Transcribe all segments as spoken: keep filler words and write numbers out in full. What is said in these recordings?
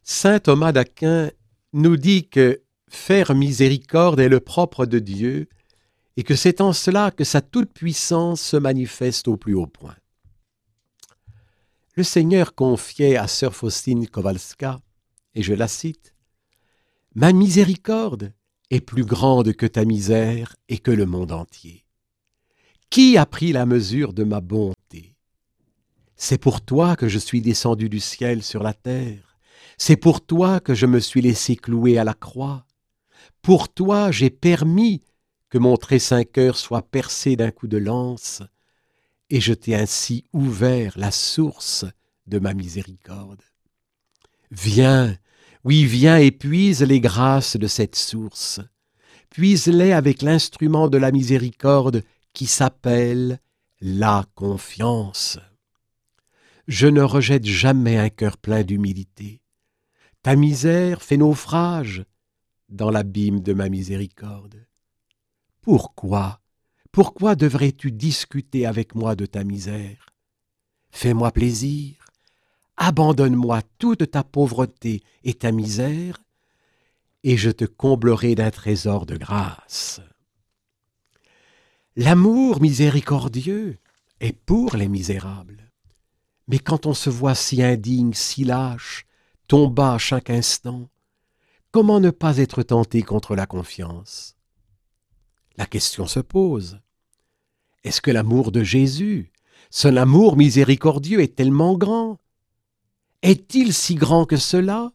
Saint Thomas d'Aquin nous dit que faire miséricorde est le propre de Dieu et que c'est en cela que sa toute-puissance se manifeste au plus haut point. Le Seigneur confiait à sœur Faustine Kowalska, et je la cite, « Ma miséricorde est plus grande que ta misère et que le monde entier. Qui a pris la mesure de ma bonté? C'est pour toi que je suis descendu du ciel sur la terre. C'est pour toi que je me suis laissé clouer à la croix. Pour toi, j'ai permis que mon très saint cœur soit percé d'un coup de lance, et je t'ai ainsi ouvert la source de ma miséricorde. Viens, oui, viens et puise les grâces de cette source. Puise-les avec l'instrument de la miséricorde qui s'appelle la confiance. Je ne rejette jamais un cœur plein d'humilité. Ta misère fait naufrage dans l'abîme de ma miséricorde. Pourquoi, pourquoi devrais-tu discuter avec moi de ta misère? Fais-moi plaisir, abandonne-moi toute ta pauvreté et ta misère, et je te comblerai d'un trésor de grâce. L'amour miséricordieux est pour les misérables. Mais quand on se voit si indigne, si lâche, tombant à chaque instant, comment ne pas être tenté contre la confiance? La question se pose. Est-ce que l'amour de Jésus, son amour miséricordieux est tellement grand? Est-il si grand que cela?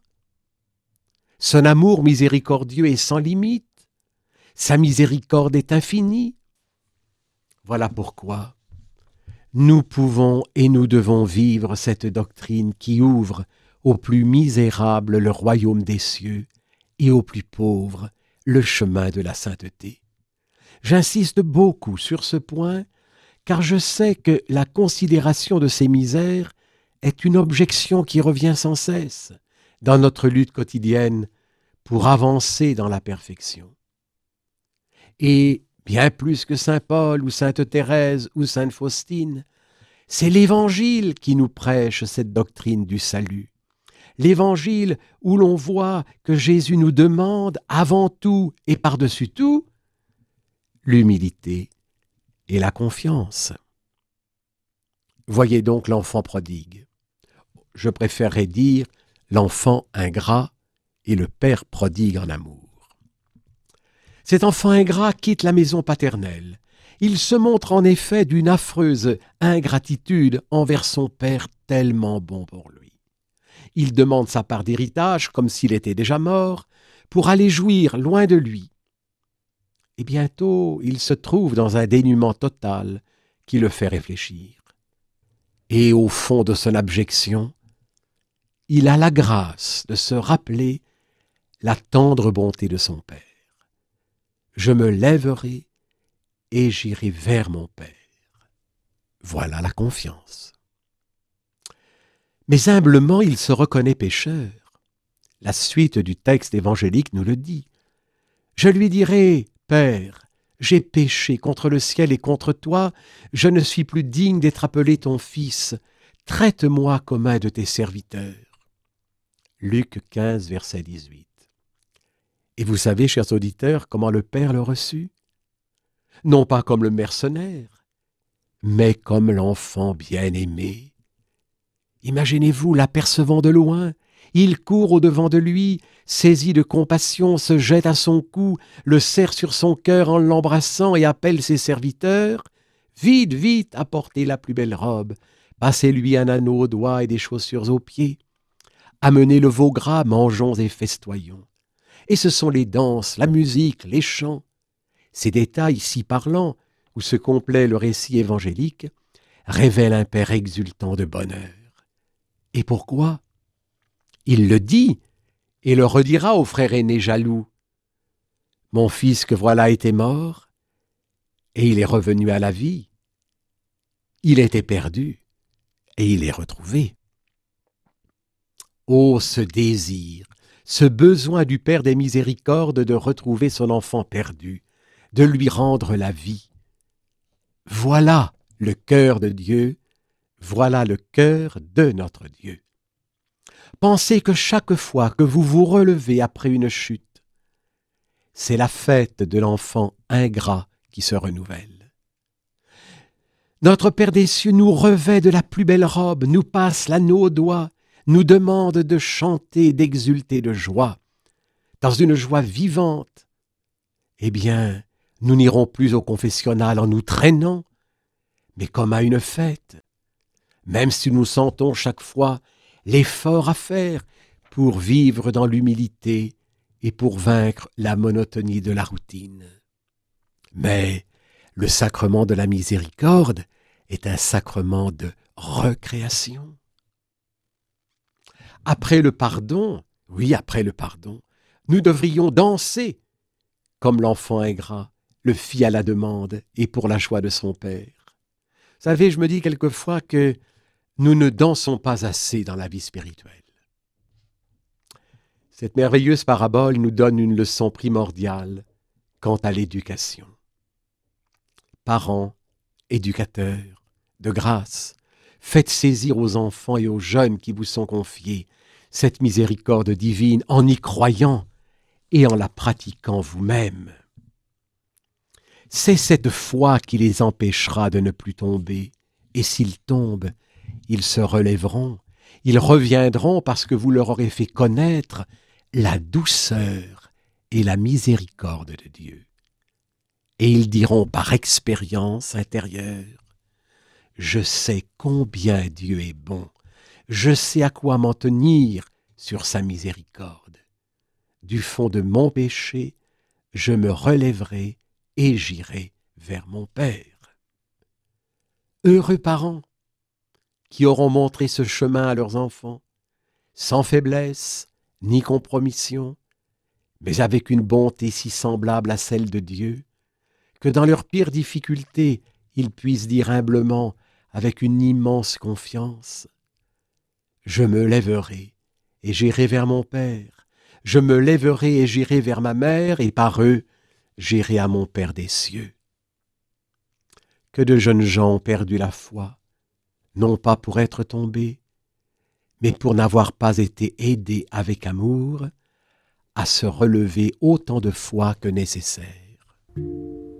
Son amour miséricordieux est sans limite. Sa miséricorde est infinie. Voilà pourquoi nous pouvons et nous devons vivre cette doctrine qui ouvre aux plus misérables le royaume des cieux et aux plus pauvres le chemin de la sainteté. J'insiste beaucoup sur ce point, car je sais que la considération de ces misères est une objection qui revient sans cesse dans notre lutte quotidienne pour avancer dans la perfection. Et bien plus que saint Paul ou sainte Thérèse ou sainte Faustine, c'est l'Évangile qui nous prêche cette doctrine du salut. L'Évangile où l'on voit que Jésus nous demande avant tout et par-dessus tout l'humilité et la confiance. Voyez donc l'enfant prodigue. Je préférerais dire l'enfant ingrat et le père prodigue en amour. Cet enfant ingrat quitte la maison paternelle. Il se montre en effet d'une affreuse ingratitude envers son père tellement bon pour lui. Il demande sa part d'héritage comme s'il était déjà mort pour aller jouir loin de lui. Et bientôt, il se trouve dans un dénuement total qui le fait réfléchir. Et au fond de son abjection, il a la grâce de se rappeler la tendre bonté de son Père. Je me lèverai et j'irai vers mon Père. Voilà la confiance. Mais humblement, il se reconnaît pécheur. La suite du texte évangélique nous le dit. Je lui dirai, Père, j'ai péché contre le ciel et contre toi, je ne suis plus digne d'être appelé ton fils. Traite-moi comme un de tes serviteurs. Luc quinze, verset dix-huit. Et vous savez, chers auditeurs, comment le Père le reçut? Non pas comme le mercenaire, mais comme l'enfant bien-aimé. Imaginez-vous l'apercevant de loin. Il court au-devant de lui, saisi de compassion, se jette à son cou, le serre sur son cœur en l'embrassant et appelle ses serviteurs. « Vite, vite, apportez la plus belle robe, passez-lui un anneau au doigt et des chaussures aux pieds. Amenez le veau gras, mangeons et festoyons. » Et ce sont les danses, la musique, les chants. Ces détails si parlants, où se complaît le récit évangélique, révèlent un Père exultant de bonheur. Et pourquoi? Il le dit et le redira au frère aîné jaloux. Mon fils que voilà était mort, et il est revenu à la vie. Il était perdu, et il est retrouvé. Oh, ce désir, ce besoin du Père des miséricordes de retrouver son enfant perdu, de lui rendre la vie. Voilà le cœur de Dieu, voilà le cœur de notre Dieu. Pensez que chaque fois que vous vous relevez après une chute, c'est la fête de l'enfant ingrat qui se renouvelle. Notre Père des cieux nous revêt de la plus belle robe, nous passe l'anneau au doigt, nous demande de chanter, d'exulter de joie, dans une joie vivante. Eh bien, nous n'irons plus au confessionnal en nous traînant, mais comme à une fête, même si nous sentons chaque fois l'effort à faire pour vivre dans l'humilité et pour vaincre la monotonie de la routine. Mais le sacrement de la miséricorde est un sacrement de recréation. Après le pardon, oui, après le pardon, nous devrions danser comme l'enfant ingrat le fit à la demande et pour la joie de son père. Vous savez, je me dis quelquefois que nous ne dansons pas assez dans la vie spirituelle. Cette merveilleuse parabole nous donne une leçon primordiale quant à l'éducation. Parents, éducateurs, de grâce, faites saisir aux enfants et aux jeunes qui vous sont confiés cette miséricorde divine en y croyant et en la pratiquant vous-même. C'est cette foi qui les empêchera de ne plus tomber, et s'ils tombent, ils se relèveront, ils reviendront parce que vous leur aurez fait connaître la douceur et la miséricorde de Dieu. Et ils diront par expérience intérieure, « Je sais combien Dieu est bon, je sais à quoi m'en tenir sur sa miséricorde. Du fond de mon péché, je me relèverai et j'irai vers mon Père. » Heureux parents qui auront montré ce chemin à leurs enfants, sans faiblesse ni compromission, mais avec une bonté si semblable à celle de Dieu, que dans leurs pires difficultés, ils puissent dire humblement, avec une immense confiance, « Je me lèverai et j'irai vers mon Père, je me lèverai et j'irai vers ma mère, et par eux, j'irai à mon Père des cieux. » Que de jeunes gens ont perdu la foi, non pas pour être tombés, mais pour n'avoir pas été aidés avec amour à se relever autant de fois que nécessaire.